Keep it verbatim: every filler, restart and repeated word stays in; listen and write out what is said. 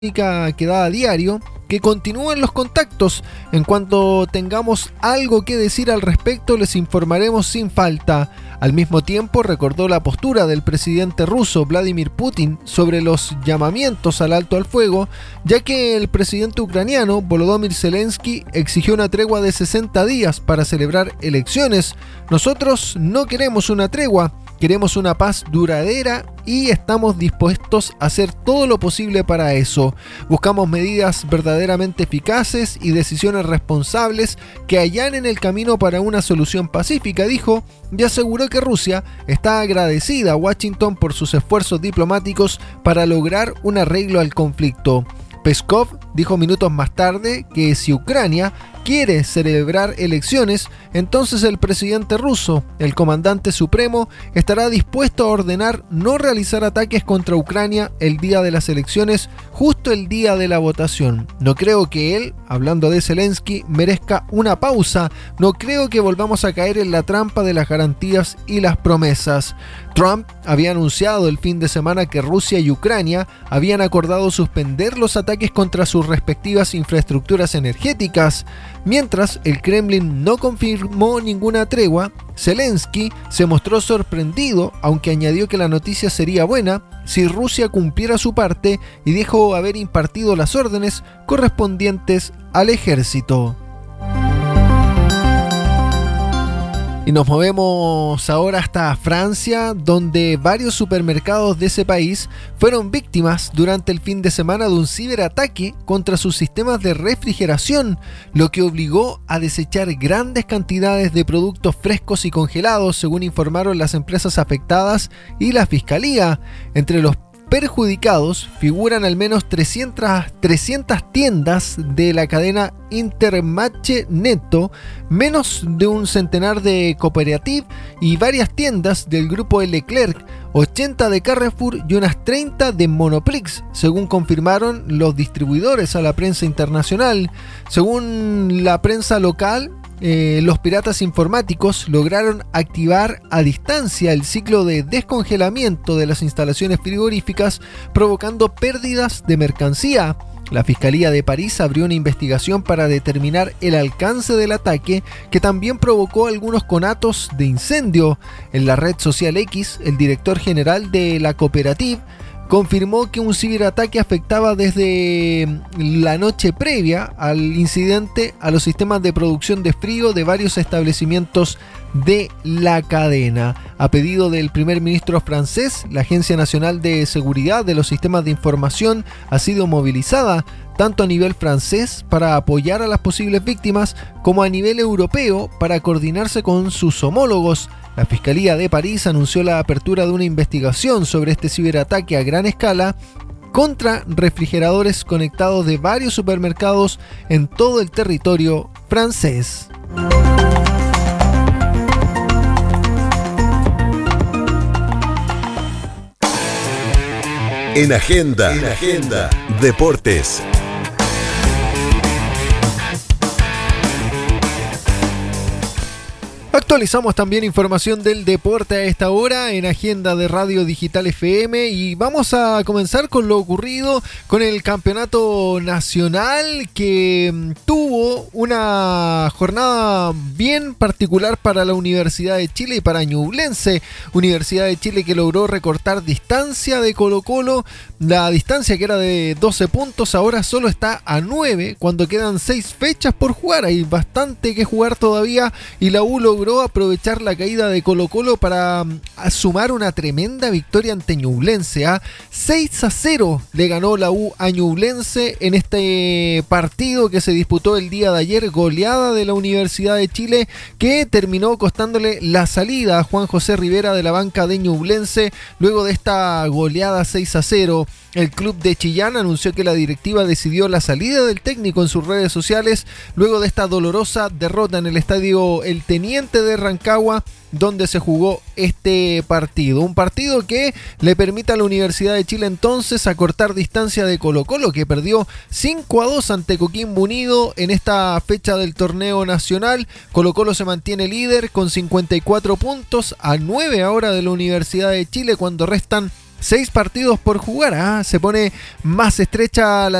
que da a diario, que continúen los contactos. En cuanto tengamos algo que decir al respecto, les informaremos sin falta. Al mismo tiempo, recordó la postura del presidente ruso Vladimir Putin sobre los llamamientos al alto al fuego, ya que el presidente ucraniano Volodymyr Zelensky exigió una tregua de sesenta días para celebrar elecciones. Nosotros no queremos una tregua. Queremos una paz duradera y estamos dispuestos a hacer todo lo posible para eso. Buscamos medidas verdaderamente eficaces y decisiones responsables que allanen el camino para una solución pacífica, dijo, y aseguró que Rusia está agradecida a Washington por sus esfuerzos diplomáticos para lograr un arreglo al conflicto. Peskov dijo minutos más tarde que si Ucrania quiere celebrar elecciones, entonces el presidente ruso, el comandante supremo, estará dispuesto a ordenar no realizar ataques contra Ucrania el día de las elecciones, justo el día de la votación. No creo que él, hablando de Zelensky, merezca una pausa. No creo que volvamos a caer en la trampa de las garantías y las promesas. Trump había anunciado el fin de semana que Rusia y Ucrania habían acordado suspender los ataques contra sus respectivas infraestructuras energéticas. Mientras el Kremlin no confirmó ninguna tregua, Zelensky se mostró sorprendido, aunque añadió que la noticia sería buena si Rusia cumpliera su parte y dijo haber impartido las órdenes correspondientes al ejército. Y nos movemos ahora hasta Francia, donde varios supermercados de ese país fueron víctimas durante el fin de semana de un ciberataque contra sus sistemas de refrigeración, lo que obligó a desechar grandes cantidades de productos frescos y congelados, según informaron las empresas afectadas y la fiscalía. Entre los perjudicados figuran al menos trescientas, trescientas tiendas de la cadena Intermarché Netto, menos de un centenar de Cooperative y varias tiendas del grupo Leclerc, ochenta de Carrefour y unas treinta de Monoprix, según confirmaron los distribuidores a la prensa internacional. Según la prensa local, Eh, los piratas informáticos lograron activar a distancia el ciclo de descongelamiento de las instalaciones frigoríficas, provocando pérdidas de mercancía. La Fiscalía de París abrió una investigación para determinar el alcance del ataque, que también provocó algunos conatos de incendio. En la red social X, el director general de la Cooperative confirmó que un ciberataque afectaba desde la noche previa al incidente a los sistemas de producción de frío de varios establecimientos de la cadena. A pedido del primer ministro francés, la Agencia Nacional de Seguridad de los Sistemas de Información ha sido movilizada tanto a nivel francés para apoyar a las posibles víctimas como a nivel europeo para coordinarse con sus homólogos. La Fiscalía de París anunció la apertura de una investigación sobre este ciberataque a gran escala contra refrigeradores conectados de varios supermercados en todo el territorio francés. En Agenda, en Agenda, Deportes. Actualizamos también información del deporte a esta hora en Agenda de Radio Digital F M y vamos a comenzar con lo ocurrido con el campeonato nacional, que tuvo una jornada bien particular para la Universidad de Chile y para Ñublense. Universidad de Chile que logró recortar distancia de Colo-Colo. La distancia, que era de doce puntos, ahora solo está a nueve cuando quedan seis fechas por jugar. Hay bastante que jugar todavía y la U logró aprovechar la caída de Colo-Colo para um, sumar una tremenda victoria ante Ñublense. ¿eh? seis a cero le ganó la U a Ñublense en este partido que se disputó el día de ayer. Goleada de la Universidad de Chile que terminó costándole la salida a Juan José Rivera de la banca de Ñublense luego de esta goleada seis a cero. El club de Chillán anunció que la directiva decidió la salida del técnico en sus redes sociales luego de esta dolorosa derrota en el estadio El Teniente de Rancagua, donde se jugó este partido. Un partido que le permite a la Universidad de Chile entonces acortar distancia de Colo-Colo, que perdió cinco a dos ante Coquimbo Unido en esta fecha del torneo nacional. Colo-Colo se mantiene líder con cincuenta y cuatro puntos, a nueve ahora de la Universidad de Chile cuando restan Seis partidos por jugar, ¿ah? Se pone más estrecha la